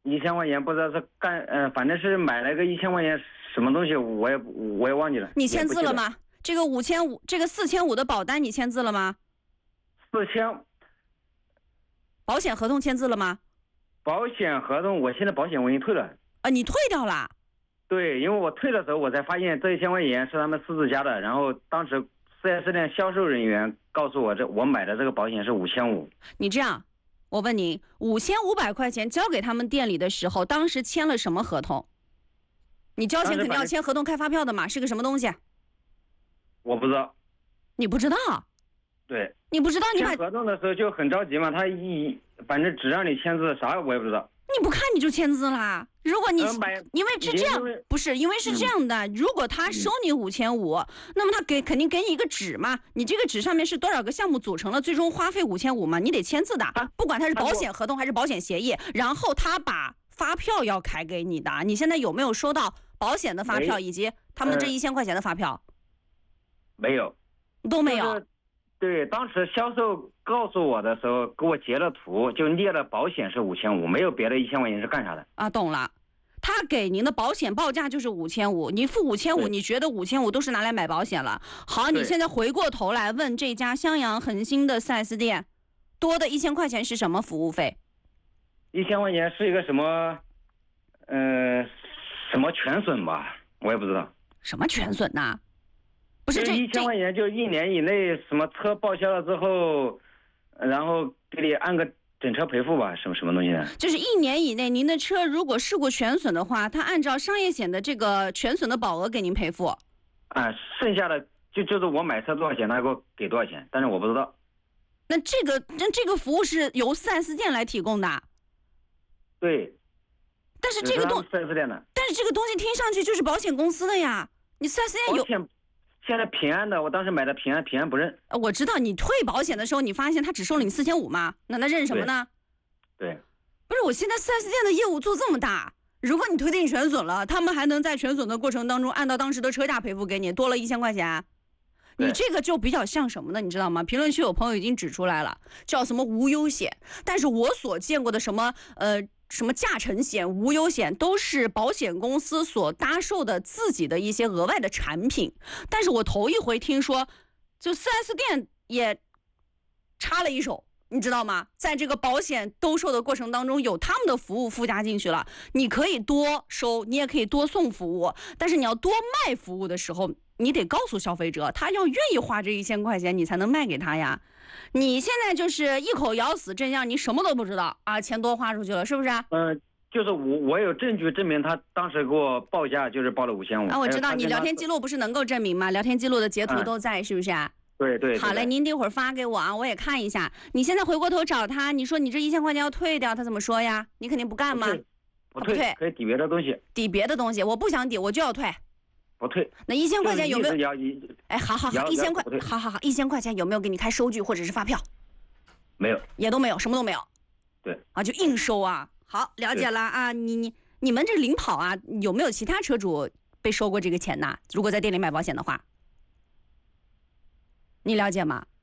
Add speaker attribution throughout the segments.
Speaker 1: 1000块钱不知道是反正是买了个1000块钱什么东西，我也忘记了。
Speaker 2: 你签字了吗？这个5500，这个4500的保单你签字了吗
Speaker 1: ？4000。
Speaker 2: 保险合同签字了吗？
Speaker 1: 保险合同，我现在保险我已经退了。
Speaker 2: 你退掉了？
Speaker 1: 对，因为我退的时候我才发现这1000块钱是他们私自加的，然后当时4S店销售人员告诉我，我买的这个保险是5500。
Speaker 2: 你这样，我问你，5500块钱交给他们店里的时候，当时签了什么合同？你交钱肯定要签合同开发票的嘛，是个什么东西？
Speaker 1: 我不知道。
Speaker 2: 你不知道？对，你不知道，你
Speaker 1: 签合同的时候就很着急嘛，反正只让你签字，啥我也不知道。
Speaker 2: 你不看你就签字啦？如果你因为是这样，不是因为是这样的，如果他收你5500，那么他肯定给你一个纸嘛，你这个纸上面是多少个项目组成了，最终花费5500嘛，你得签字的，不管他是保险合同还是保险协议，然后他把发票要开给你的。你现在有没有收到保险的发票以及他们这1000块钱的发票？
Speaker 1: 没有，
Speaker 2: 都没有。
Speaker 1: 对，当时销售告诉我的时候，给我截了图，就列了保险是5500，没有别的1000块钱是干啥的
Speaker 2: 啊？懂了，他给您的保险报价就是5500，你付5500，你觉得5500都是拿来买保险了。好，你现在回过头来问这家襄阳恒星的 4S 店，多的1000块钱是什么服务费
Speaker 1: ？1000块钱是一个什么全损吧，我也不知道。
Speaker 2: 什么全损呐？不是这
Speaker 1: 1000块钱，就1年以内什么车报销了之后，然后给你按个整车赔付吧，什么东西的？
Speaker 2: 就是1年以内，您的车如果事故全损的话，他按照商业险的这个全损的保额给您赔付。
Speaker 1: 剩下的就是我买车多少钱，他给多少钱，但是我不知道。
Speaker 2: 那这个服务是由 4S 店来提供的。
Speaker 1: 对。
Speaker 2: 但是这个
Speaker 1: 4S店的。
Speaker 2: 但是这个东西听上去就是保险公司的呀，你 4S 店有。
Speaker 1: 现在平安的，我当时买的平安不认。
Speaker 2: 我知道你退保险的时候，你发现他只收了你4500吗？那认什么呢？
Speaker 1: 对。
Speaker 2: 不是，我现在 4S 店的业务做这么大，如果你推定全损了，他们还能在全损的过程当中按照当时的车价赔付给你，多了1000块钱。你这个就比较像什么呢？你知道吗？评论区有朋友已经指出来了，叫什么无忧险。但是我所见过的什么驾乘险、无忧险都是保险公司所搭售的自己的一些额外的产品，但是我头一回听说，就 4S 店也插了一手，你知道吗？在这个保险兜售的过程当中，有他们的服务附加进去了，你可以多收，你也可以多送服务，但是你要多卖服务的时候，你得告诉消费者，他要愿意花这1000块钱，你才能卖给他呀。你现在就是一口咬死，这样你什么都不知道啊，钱多花出去了，是不是？
Speaker 1: 就是我有证据证明他当时给我报价就是报了5500
Speaker 2: 啊。我知道你聊天记录不是能够证明吗？聊天记录的截图都在，是不是？
Speaker 1: 对。
Speaker 2: 好嘞，您一会儿发给我啊，我也看一下。你现在回过头找他，你说你这1000块钱要退掉，他怎么说呀？你肯定不干吗？
Speaker 1: 不退，可以抵别的东西。
Speaker 2: 抵别的东西，我不想抵，我就要退。
Speaker 1: 不退。
Speaker 2: 那1000块钱有没有？好，1000块，好，1000块钱有没有给你开收据或者是发票？
Speaker 1: 没有，
Speaker 2: 也都没有，什么都没有。
Speaker 1: 对
Speaker 2: 啊，就硬收啊。好，了解了啊。你们这领跑啊，有没有其他车主被收过这个钱呢？如果在店里买保险的话，你了解吗？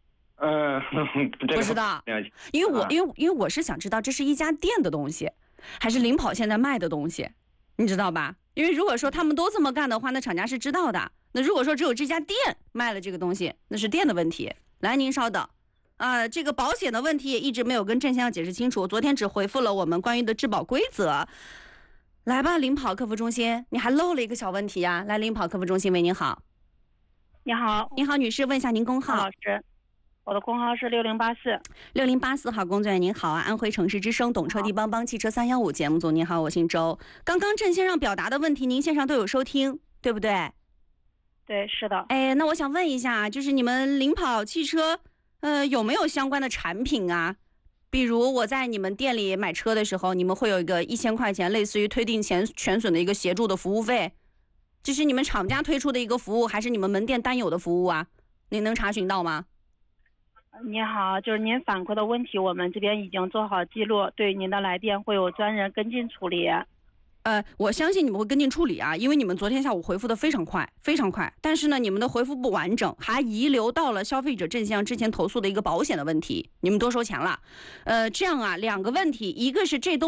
Speaker 2: 不知道，因为我是想知道这是一家店的东西，还是领跑现在卖的东西，你知道吧？因为如果说他们都这么干的话，那厂家是知道的。那如果说只有这家店卖了这个东西，那是店的问题。来，您稍等。这个保险的问题也一直没有跟郑先生解释清楚，昨天只回复了我们关于的质保规则。来吧，领跑客服中心，你还漏了一个小问题呀。来，领跑客服中心，喂，您好。
Speaker 3: 你好。
Speaker 2: 你好，女士，问一下您工号。
Speaker 3: 老师，我的工号是6084。
Speaker 2: 6084号，工作人员您好啊，安徽城市之声懂车帝帮帮汽车315节目组，您好，我姓周。刚刚郑先生表达的问题，您线上都有收听，对不对？
Speaker 3: 对，是的。
Speaker 2: 那我想问一下，就是你们领跑汽车有没有相关的产品啊？比如我在你们店里买车的时候，你们会有一个1000块钱类似于推定全损的一个协助的服务费，这是你们厂家推出的一个服务，还是你们门店单有的服务啊？您能查询到吗？
Speaker 3: 你好，就是您反馈的问题，我们这边已经做好记录，对您的来电会有专人跟进处理。
Speaker 2: 我相信你们会跟进处理啊，因为你们昨天下午回复的非常快，非常快。但是呢，你们的回复不完整，还遗留到了消费者郑先生之前投诉的一个保险的问题，你们多收钱了。这样啊，2个问题，一个是这东